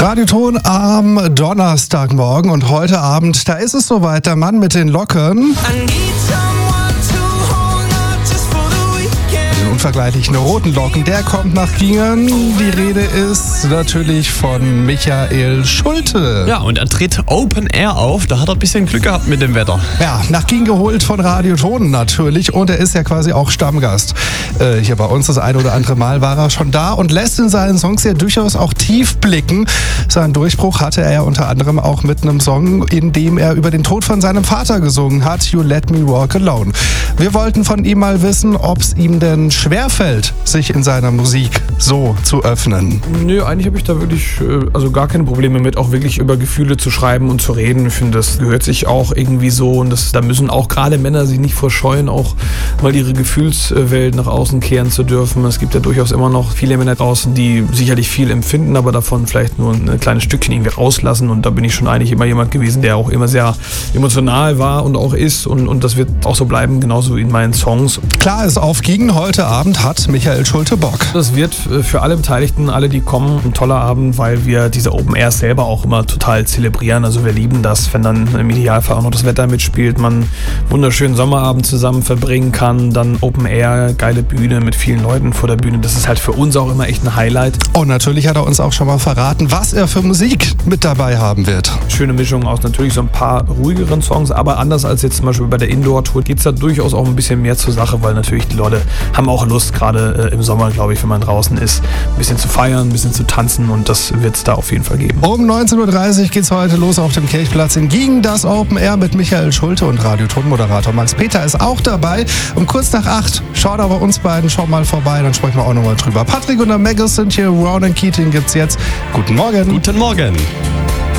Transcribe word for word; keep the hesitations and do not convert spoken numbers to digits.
Radioton am Donnerstagmorgen und heute Abend, da ist es soweit, der Mann mit den Locken. Den unvergleichlichen roten Locken, der kommt nach Giengen. Die Rede ist natürlich von Michael Schulte. Ja, und er tritt Open Air auf, da hat er ein bisschen Glück gehabt mit dem Wetter. Ja, nach Giengen geholt von Radioton natürlich und er ist ja quasi auch Stammgast. Äh, hier bei uns das ein oder andere Mal war er schon da und lässt in seinen Songs ja durchaus auch tief blicken. Seinen Durchbruch hatte er ja unter anderem auch mit einem Song, in dem er über den Tod von seinem Vater gesungen hat, You Let Me Walk Alone. Wir wollten von ihm mal wissen, ob es ihm denn schwerfällt, sich in seiner Musik so zu öffnen. Nö, eigentlich habe ich da wirklich also gar keine Probleme mit, auch wirklich über Gefühle zu schreiben und zu reden. Ich finde, das gehört sich auch irgendwie so und das, da müssen auch gerade Männer sich nicht vorscheuen, auch mal ihre Gefühlswelt nach außen kehren zu dürfen. Es gibt ja durchaus immer noch viele Männer draußen, die sicherlich viel empfinden, aber davon vielleicht nur ein kleines Stückchen irgendwie rauslassen und da bin ich schon eigentlich immer jemand gewesen, der auch immer sehr emotional war und auch ist und, und das wird auch so bleiben, genauso wie in meinen Songs. Klar ist auf Giengen, heute Abend hat Michael Schulte Bock. Das wird für alle Beteiligten, alle die kommen, ein toller Abend, weil wir diese Open Airs selber auch immer total zelebrieren. Also wir lieben das, wenn dann im Idealfall auch noch das Wetter mitspielt, man einen wunderschönen Sommerabend zusammen verbringen kann, dann Open Air, geile Bühne mit vielen Leuten vor der Bühne. Das ist halt für uns auch immer echt ein Highlight. Und natürlich hat er uns auch schon mal verraten, was er für Musik mit dabei haben wird. Schöne Mischung aus natürlich so ein paar ruhigeren Songs, aber anders als jetzt zum Beispiel bei der Indoor-Tour geht es da durchaus auch ein bisschen mehr zur Sache, weil natürlich die Leute haben auch Lust, gerade äh, im Sommer, glaube ich, wenn man draußen ist, ein bisschen zu feiern, ein bisschen zu tanzen und das wird es da auf jeden Fall geben. Um neunzehn Uhr dreißig geht es heute los auf dem Kirchplatz in Giengen, das Open Air mit Michael Schulte und Radioton-Moderator Max Peter ist auch dabei. Um kurz nach acht schaut aber uns beiden schon mal vorbei, dann sprechen wir auch nochmal drüber. Patrick und der Magus sind hier, Ronan Keating gibt's jetzt. Guten Morgen. Guten Morgen.